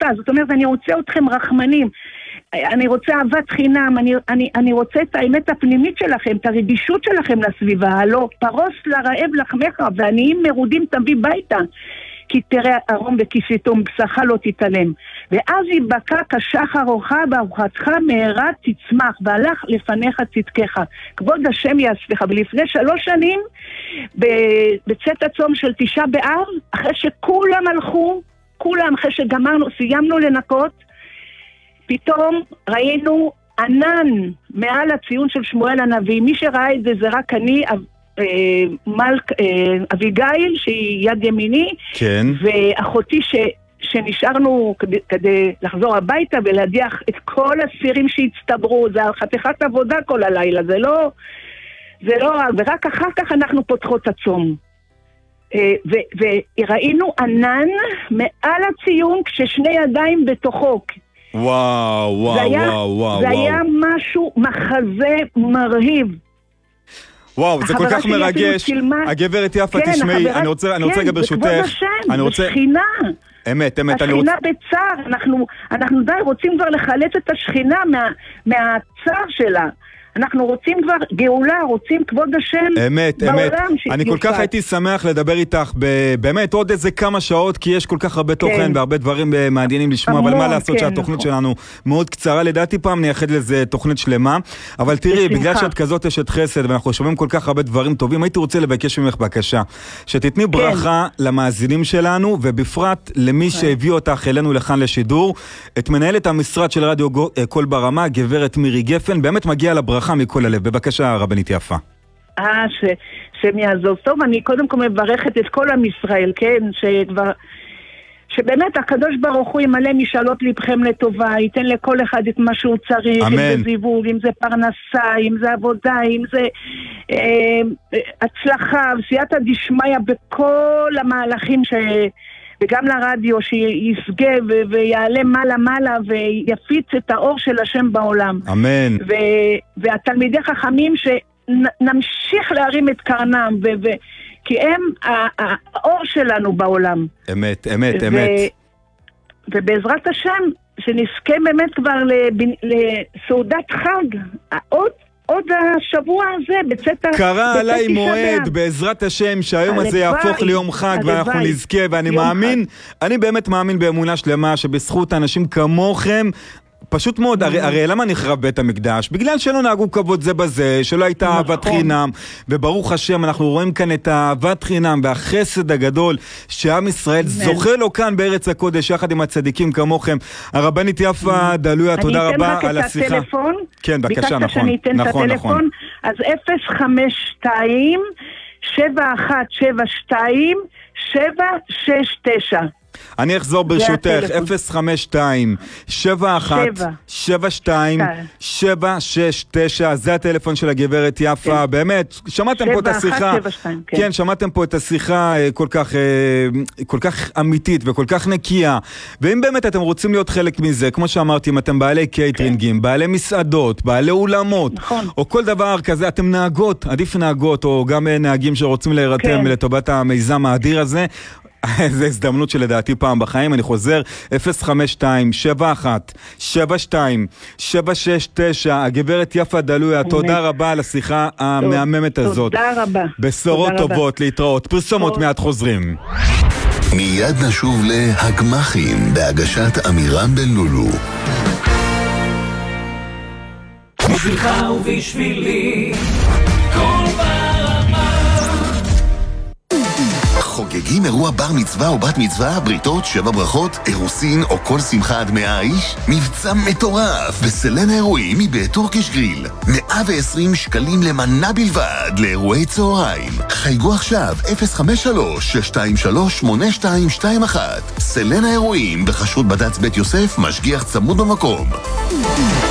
זאת אומרת, אני רוצה אתכם רחמנים, אני רוצה אהבת חינם, אני רוצה את האמת הפנימית שלכם, את הרגישות שלכם לסביבה, הלא פרוס לרעב לחמך, ועניים מרודים תביא ביתה, כי תראה ערום וכיסיתום, בשכה לא תתעלם. ואז יבקע כשחר אורך, בארוחתך מהרה תצמח, והלך לפניך צדקך. כבוד השם יאספך. ולפני 3 שנים, בצאת הצום של 9 באב, אחרי שכולם הלכו, אחרי שגמרנו, סיימנו לנקות, פתאום ראינו ענן מעל הציון של שמואל הנביא. מי שראה את זה זה רק אני, אביגיל שהיא יד ימיני, כן. ואחותי שנשארנו כדי לחזור הביתה ולהדיח את כל הסירים שהצטברו. זה חתיכת עבודה כל הלילה, זה לא, ורק אחר כך אנחנו פותחות הצום. וראינו ענן מעל הציון כששני ידיים בתוכו. וואו. זה היה משהו, מחזה מרהיב. וואו, זה כל כך מרגש. הגברת יפה, תשמעי, אני רוצה רגע ברשותך. זה שכינה. אמת. השכינה בצער. אנחנו די רוצים כבר לחלץ את השכינה מהצער שלה. אנחנו רוצים כבר גאולה, רוצים כבוד השם אמת. אני כל כך הייתי שמח לדבר איתך באמת עוד איזה כמה שעות, כי יש כל כך הרבה תוכן והרבה דברים מעניינים לשמוע, אבל מה לעשות שהתוכנית שלנו מאוד קצרה, לדעתי פעם נייחד לזה תוכנית שלמה. אבל תראי, בגלל שאת כזאת אשת חסד ואנחנו שומעים כל כך הרבה דברים טובים, הייתי רוצה לבקש ממך בקשה, שתתני ברכה למאזינים שלנו, ובפרט למי שהביא אותך אלינו לכאן לשידור, את מנהלת המשרד של רדיו קול ברמה, גברת מירי גפן. באמת מגיע לברכה מכל הלב. בבקשה, רבנית יפה. שם יעזוב. טוב, אני קודם כל מברכת את כל עם ישראל, כן? שבאמת הקדוש ברוך הוא ימלא משאלות לבכם לטובה, ייתן לכל אחד את מה שהוא צריך, אמן. אם זה זיווג, אם זה פרנסה, אם זה עבודה, אם זה הצלחה, סייעתא דשמיא בכל המהלכים וגם לרדיו שיסגה ויעלה מעלה ויפיץ את האור של השם בעולם. אמן. והתלמידי חכמים שנמשיך להרים את קרנם, כי הם האור שלנו בעולם. אמת. ובעזרת השם שנזכה באמת כבר לסעודת חג, עוד השבוע הזה, בצאת קרא עליי מועד, בעזרת השם, שהיום הזה יהפוך ליום חג, ואנחנו נזכה, ואני מאמין, אני באמת מאמין באמונה שלמה, שבזכות אנשים כמוכם, פשוט מאוד, הרי למה נחרב בית המקדש? בגלל שלא נהגו כבוד זה בזה, שלא הייתה אהבת חינם, וברוך השם אנחנו רואים כאן את האהבת חינם והחסד הגדול שעם ישראל זוכה לו כאן בארץ הקודש יחד עם הצדיקים כמוכם. הרבנית יפה דלויה, תודה רבה על השיחה. אני אתן רק את הטלפון. כן, בבקשה, נכון. שאני אתן את הטלפון. אז 052 7172 769. אני אחזור ברשותך, 052-71-72-769, זה הטלפון של הגברת יפה, באמת, שמעתם פה את השיחה, כן, שמעתם פה את השיחה כל כך אמיתית וכל כך נקייה, ואם באמת אתם רוצים להיות חלק מזה, כמו שאמרתי, אם אתם בעלי קייטרינגים, בעלי מסעדות, בעלי אולמות, או כל דבר כזה, אתם נהגות, עדיף נהגות, או גם נהגים שרוצים להירתם לטובת המיזם האדיר הזה, זו הזדמנות שלדעתי פעם בחיים. אני חוזר 052-71-72-769. הגברת יפה דלויה, תודה רבה על השיחה המהממת הזאת. תודה רבה. בשורות טובות, להתראות. פרסומות מיד חוזרים. מיד נשוב להגמחים בהגשת אמירם בן לולו. בשבילך ובשבילי כל ברמה. חוגגים אירוע בר מצווה או בת מצווה, בריתות, 7 ברכות, אירוסין או כל שמחה עד 100 איש? מבצע מטורף בסלן האירועים מבית טורקיש גריל. 120 שקלים למנה בלבד לאירועי צהריים. חייגו עכשיו 053-623-8221. סלן האירועים בחשות בד"ץ בית יוסף, משגיח צמוד במקום.